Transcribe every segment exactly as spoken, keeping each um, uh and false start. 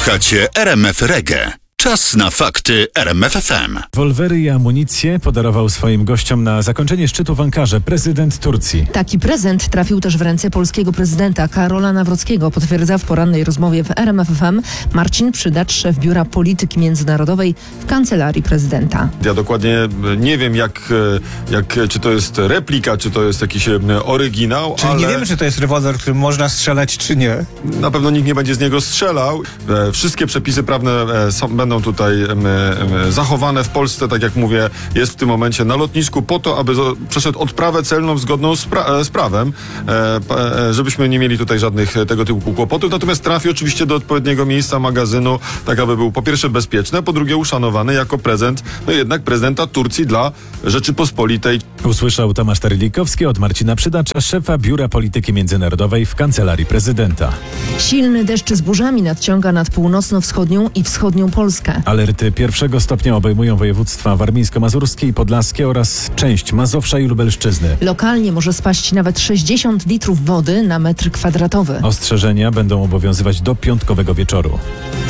Słuchacie R M F Reggae. Czas na fakty R M F F M. Wolwery i amunicję podarował swoim gościom na zakończenie szczytu w Ankarze prezydent Turcji. Taki prezent trafił też w ręce polskiego prezydenta Karola Nawrockiego, potwierdza w porannej rozmowie w R M F F M Marcin Przydacz, szef Biura Polityki Międzynarodowej w Kancelarii Prezydenta. Ja dokładnie nie wiem, jak, jak, czy to jest replika, czy to jest jakiś oryginał. Czyli ale nie wiemy, czy to jest rewolwer, którym można strzelać, czy nie. Na pewno nikt nie będzie z niego strzelał. E, wszystkie przepisy prawne e, są, będą tutaj e, e, zachowane w Polsce, tak jak mówię, jest w tym momencie na lotnisku po to, aby zo, przeszedł odprawę celną zgodną z, pra, z prawem, e, e, żebyśmy nie mieli tutaj żadnych tego typu kłopotów. Natomiast trafi oczywiście do odpowiedniego miejsca magazynu, tak aby był po pierwsze bezpieczny, a po drugie uszanowany jako prezent, no jednak prezydenta Turcji dla Rzeczypospolitej. Usłyszał Tomasz Terlikowski od Marcina Przydacza, szefa Biura Polityki Międzynarodowej w Kancelarii Prezydenta. Silny deszcz z burzami nadciąga nad północno-wschodnią i wschodnią Polskę. Alerty pierwszego stopnia obejmują województwa warmińsko-mazurskie i podlaskie oraz część Mazowsza i Lubelszczyzny. Lokalnie może spaść nawet sześćdziesiąt litrów wody na metr kwadratowy. Ostrzeżenia będą obowiązywać do piątkowego wieczoru.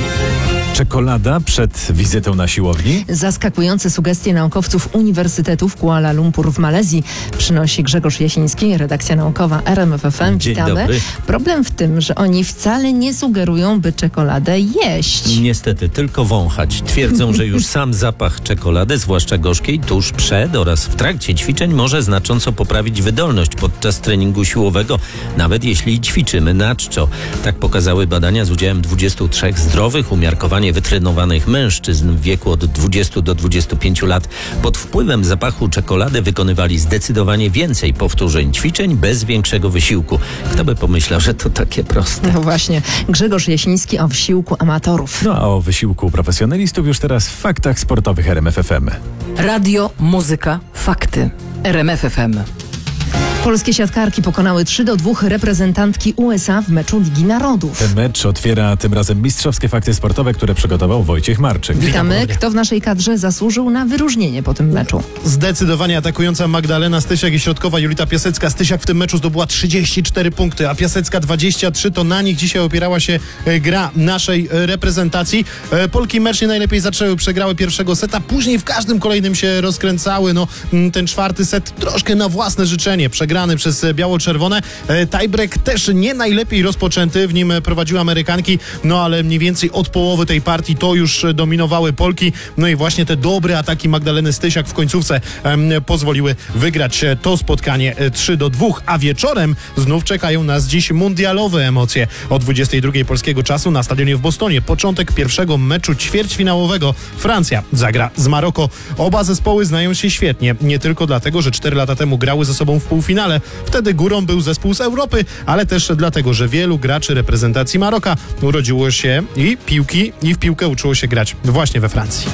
Czekolada przed wizytą na siłowni? Zaskakujące sugestie naukowców Uniwersytetu w Kuala Lumpur w Malezji przynosi Grzegorz Jasiński, redakcja naukowa R M F F M. Dzień Witamy. dobry. Problem w tym, że oni wcale nie sugerują, by czekoladę jeść. Niestety, tylko wąchać. Twierdzą, że już sam zapach czekolady, zwłaszcza gorzkiej, tuż przed oraz w trakcie ćwiczeń może znacząco poprawić wydolność podczas treningu siłowego, nawet jeśli ćwiczymy na czczo. Tak pokazały badania z udziałem dwudziestu trzech zdrowych, umiarkowanie wytrenowanych mężczyzn w wieku od dwudziestu do dwudziestu pięciu lat. Pod wpływem zapachu czekolady wykonywali zdecydowanie więcej powtórzeń ćwiczeń bez większego wysiłku. Kto by pomyślał, że to takie proste? No właśnie, Grzegorz Jasiński o wysiłku amatorów. No a o wysiłku profesjonalistów już teraz w faktach sportowych R M F F M. Radio, muzyka, fakty. R M F F M. Polskie siatkarki pokonały trzy do dwóch reprezentantki U S A w meczu Ligi Narodów. Ten mecz otwiera tym razem mistrzowskie fakty sportowe, które przygotował Wojciech Marczyk. Witamy. Kto w naszej kadrze zasłużył na wyróżnienie po tym meczu? Zdecydowanie atakująca Magdalena Stysiak i środkowa Julita Piasecka. Stysiak w tym meczu zdobyła trzydzieści cztery punkty, a Piasecka dwadzieścia trzy. To na nich dzisiaj opierała się e, gra naszej e, reprezentacji. E, Polki mecz nie najlepiej zaczęły, przegrały pierwszego seta, później w każdym kolejnym się rozkręcały. No, m, ten czwarty set troszkę na własne życzenie, przegrany przez biało-czerwone. E, tiebreak też nie najlepiej rozpoczęty, w nim prowadziły Amerykanki, no ale mniej więcej od połowy tej partii to już dominowały Polki. No i właśnie te dobre ataki Magdaleny Stysiak w końcówce em, pozwoliły wygrać to spotkanie trzy do dwóch, a wieczorem znów czekają nas dziś mundialowe emocje. O dwudziestej drugiej polskiego czasu na stadionie w Bostonie początek pierwszego meczu ćwierćfinałowego. Francja zagra z Maroko. Oba zespoły znają się świetnie, nie tylko dlatego, że cztery lata temu grały ze sobą w półfinale. Wtedy górą był zespół z Europy, ale też dlatego, że wielu graczy reprezentacji Maroka urodziło się i piłki i w piłkę uczyło się grać właśnie we Francji.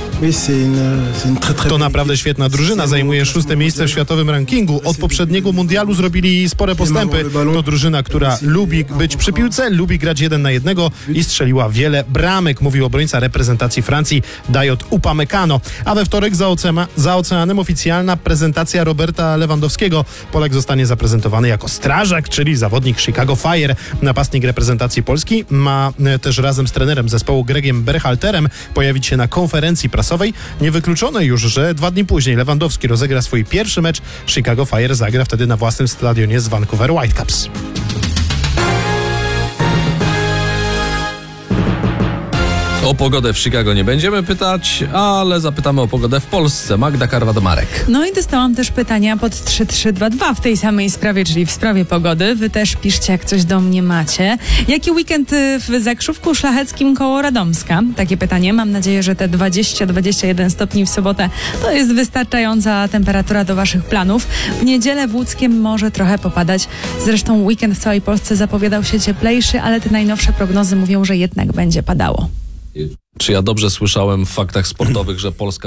To naprawdę świetna drużyna, zajmuje szóste miejsce w światowym rankingu. Od poprzedniego mundialu zrobili spore postępy. To drużyna, która lubi być przy piłce, lubi grać jeden na jednego i strzeliła wiele bramek, mówił obrońca reprezentacji Francji Dayot Upamecano. A we wtorek za, oceana, za oceanem oficjalna prezentacja Roberta Lewandowskiego. Polak zostanie zaprezentowany jako strażak, czyli zawodnik Chicago Fire. Napastnik reprezentacji Polski ma też razem z trenerem zespołu Gregiem Berhalterem pojawić się na konferencji prasowej. Niewykluczone już, że dwa dni później Lewandowski rozegra swój pierwszy mecz. Chicago Fire zagra wtedy na własnym stadionie z Vancouver Whitecaps. O pogodę w Chicago nie będziemy pytać, ale zapytamy o pogodę w Polsce. Magda Karwat-Marek. No i dostałam też pytania pod trzy trzy dwa dwa w tej samej sprawie, czyli w sprawie pogody. Wy też piszcie, jak coś do mnie macie. Jaki weekend w Zakrzówku Szlacheckim koło Radomska? Takie pytanie. Mam nadzieję, że te dwadzieścia do dwudziestu jeden stopni w sobotę to jest wystarczająca temperatura do waszych planów. W niedzielę w Łódzkiem może trochę popadać. Zresztą weekend w całej Polsce zapowiadał się cieplejszy, ale te najnowsze prognozy mówią, że jednak będzie padało. Czy ja dobrze słyszałem w faktach sportowych, że Polska